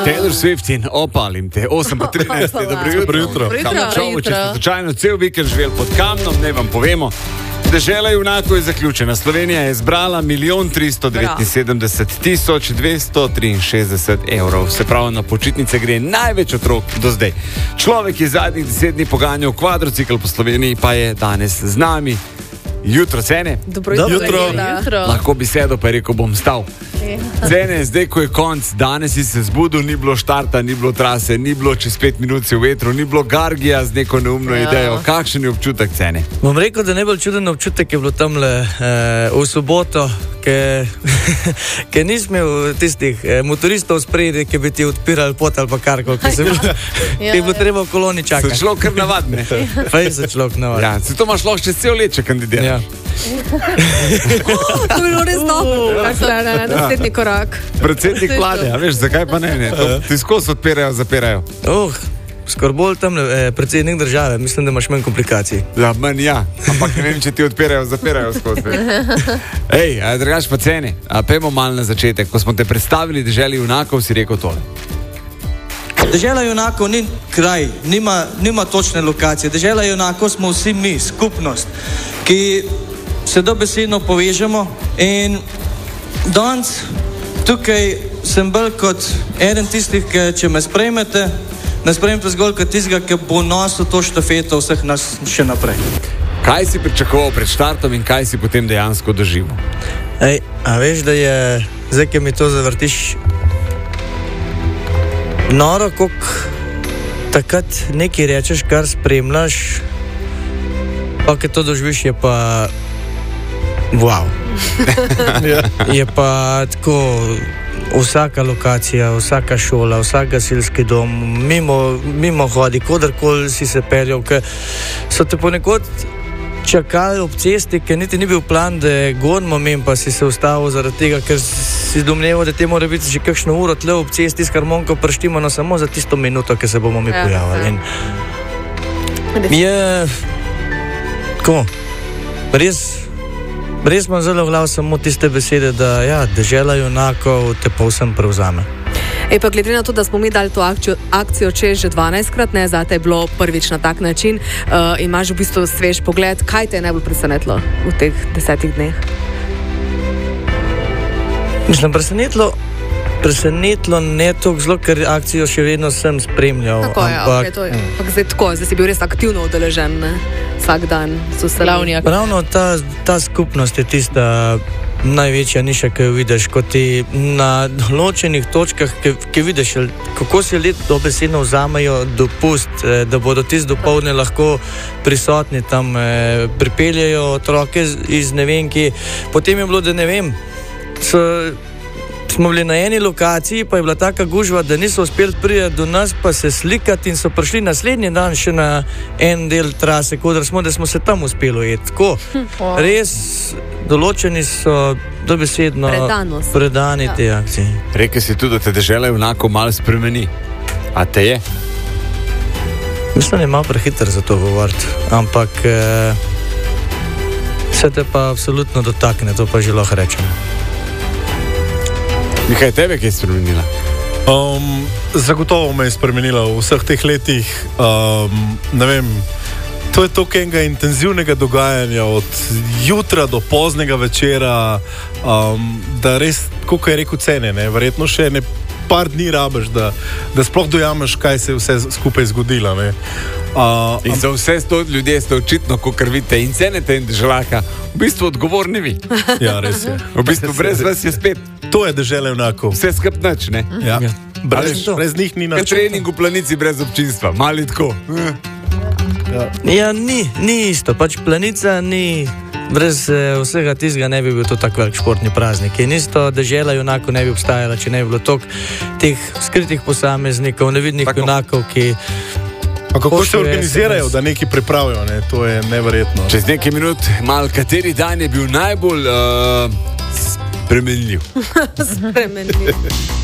Taylor Swift in opalim te. 8:13, dobro jutro. Čau, če ste slučajno cel vikend živeli pod kamnom, ne vam povemo. Dežela junakov je zaključena. Slovenija je zbrala 1 379 263 evrov. Se pravi, na počitnice gre največ otrok do zdaj. Človek je zadnjih 10 dni poganjal kvadrocikl po Sloveniji, pa je danes z nami. Jutro, Cene. Dobro jutro. Lahko bi sedel, pa je rekel, bom stal. Cene, zdaj, ko je konc, danes si se zbudil, ni bilo štarta, ni bilo trase, ni bilo čez 5 minut v vetru, ni bilo Gargija z neko neumno idejo. Kakšen je občutek, Cene? Bom rekel, da najbolj čuden občutek je bilo tamle v soboto, ker nismo imeli tistih motoristov spredi, ki bi ti odpirali pot ali pa karkoli, ki je bilo treba v koloni čakati. Se človek kar navadne. Fej se človek navadne. Ja, se to imaš lahko čez cel let, če kandidiraš. Ja. To bi bilo res dobro. Naslednji korak. Predsednik vlade, a veš, zakaj pa ne? Ti skozi odpirajo, zapirajo. Skoro bolj tam predsednik države, mislim, da imaš manj komplikacij. Ja, manj ja, ampak ne vem, če ti odpirajo, zapirajo skozi. Ej, drugač pa Cene, pejmo malo na začetek. Ko smo te predstavili Deželi junakov, si rekel tole. Dežela junakov ni kraj, nima točne lokacije. Dežela junakov smo vsi mi, skupnost, ki se dobesedno povežemo in danes tukaj sem bolj kot eden tistih, ki če me sprejmete, ne sprejmete zgolj kot tistega, ki bo nosil to štafeto vseh nas še naprej. Kaj si pričakoval pred štartom in kaj si potem dejansko doživel? A veš, da je, zdaj, ki mi to zavrtiš, noro, koliko takrat nekaj rečeš, kar spremljaš, pa ki to doživiš, je pa wow. Je pa tako, vsaka lokacija, vsaka šola, vsak gasilski dom, mimo hodi, kodarkoli si se peljal, ker so te ponekod čakali ob cesti, ker niti ni bil plan, da gonimo mem, pa si se ustavil zaradi tega, ker si domneval, da te mora biti že kakšno uro tle ob cesti s harmonko prštimo, no samo za tisto minuto, ki se bomo mi pojavili. Je tako, res imam zelo v glavu samo tiste besede, da ja, Dežela junakov te povsem prevzame. Pa glede na to, da smo mi dali to akcijo čez že 12-krat, ne, zate je bilo prvič na tak način, imaš v bistvu svež pogled, kaj te je najbolj presenetilo v teh 10 dneh? Mislim, presenetilo ne toliko zelo, ker akcijo še vedno sem spremljal. Tako je, ampak zdaj tako, zdaj si bil res aktivno udeležen, ne? Vsak dan so slavnjaki. Ravno ta skupnost je tista največja niša, ki jo vidiš, ko ti na določenih točkah, ki vidiš, kako se ljudje dobesedno vzamejo dopust, da bodo tisti dopoldne lahko prisotni tam, pripeljajo otroke iz ne vem kje. Potem je bilo, da ne vem, smo bili na eni lokaciji, pa je bila taka gužva, da niso uspeli priti do nas, pa se slikati in so prišli naslednji dan še na en del trase, kodar smo, da smo se tam uspeli ujeti. Tako, res določeni so dobesedno predani te akcije. Rekel si tudi, da te Dežela junakov malo spremeni. A te je? Mislim, da je malo prehiter za to govoriti, ampak se te pa absolutno dotakne, to pa že lahko rečem. Mihaj, tebe kaj je spremenila? Zagotovo me je spremenila v vseh teh letih. Ne vem, to je toliko enega intenzivnega dogajanja od jutra do poznega večera, da res, koliko je rekel Cene, ne, verjetno še ne par dni rabiš, da sploh dojameš, kaj se je vse skupaj zgodilo. Ne. In za vse sto ljudje ste očitno, kakor vidite, in cenete in Deželaka, v bistvu odgovorni vi. Ja, res je. V bistvu brez vas je spet. To je Dežela junakov. Vse skrb nič, ne? Ja. Brez njih ni nič. Trening v planici brez občinstva, mali tako. Ja, ni isto, pač planica ni, brez vsega tistega ne bi bil to tak velik športni praznik. In isto Dežela junakov ne bi obstajala, če ne bi bilo toliko teh skritih posameznikov, nevidnih junakov, ki... A kako se organizirajo, da nekaj pripravijo, ne? To je neverjetno. Čez nekaj minut, kateri dan je bil najbolj spremenljiv? Spremenljiv.